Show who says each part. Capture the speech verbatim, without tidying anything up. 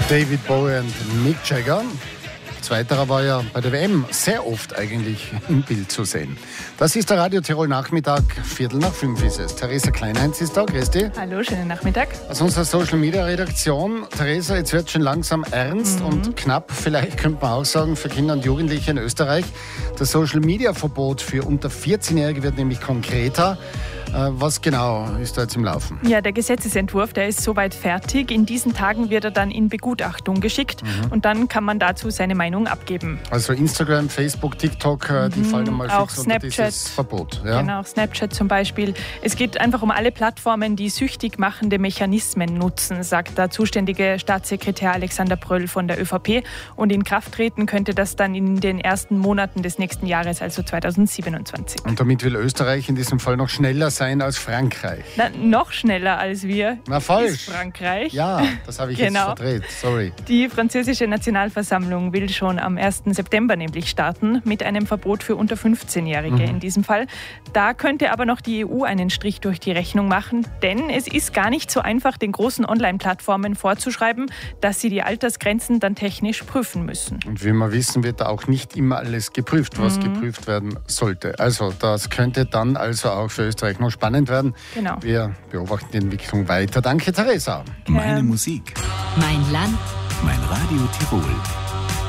Speaker 1: David Bowie und Mick Jagger. Zweiterer war ja bei der W M sehr oft eigentlich im Bild zu sehen. Das ist der Radio Tirol Nachmittag, Viertel nach fünf ist es. Theresa Kleinheinz ist da, grüß dich.
Speaker 2: Hallo, schönen Nachmittag.
Speaker 1: Aus unserer Social Media Redaktion. Theresa, jetzt wird schon langsam ernst mhm. und knapp, vielleicht könnte man auch sagen, für Kinder und Jugendliche in Österreich. Das Social Media Verbot für unter vierzehnjährige wird nämlich konkreter. Was genau ist da jetzt im Laufen?
Speaker 2: Ja, der Gesetzesentwurf, der ist soweit fertig. In diesen Tagen wird er dann in Begutachtung geschickt mhm. und dann kann man dazu seine Meinung abgeben.
Speaker 1: Also Instagram, Facebook, TikTok, mhm. die fallen einmal
Speaker 2: auch
Speaker 1: fix
Speaker 2: Snapchat,
Speaker 1: unter dieses Verbot. Ja?
Speaker 2: Genau, Snapchat zum Beispiel. Es geht einfach um alle Plattformen, die süchtig machende Mechanismen nutzen, sagt der zuständige Staatssekretär Alexander Pröll von der ÖVP. Und in Kraft treten könnte das dann in den ersten Monaten des nächsten Jahres, also zweitausendsiebenundzwanzig.
Speaker 1: Und damit will Österreich in diesem Fall noch schneller sein als Frankreich.
Speaker 2: Na, noch schneller als wir.
Speaker 1: Na, falsch.
Speaker 2: Ist Frankreich.
Speaker 1: Ja, das habe ich
Speaker 2: genau.
Speaker 1: jetzt verdreht. Sorry.
Speaker 2: Die französische Nationalversammlung will schon am ersten September nämlich starten mit einem Verbot für unter fünfzehnjährige mhm. in diesem Fall. Da könnte aber noch die E U einen Strich durch die Rechnung machen, denn es ist gar nicht so einfach, den großen Online-Plattformen vorzuschreiben, dass sie die Altersgrenzen dann technisch prüfen müssen.
Speaker 1: Und wie wir wissen, wird da auch nicht immer alles geprüft, was mhm. geprüft werden sollte. Also das könnte dann also auch für Österreich noch spannend werden.
Speaker 2: Genau.
Speaker 1: Wir beobachten die Entwicklung weiter. Danke, Theresa.
Speaker 3: Meine Musik.
Speaker 4: Mein Land.
Speaker 3: Mein Radio Tirol.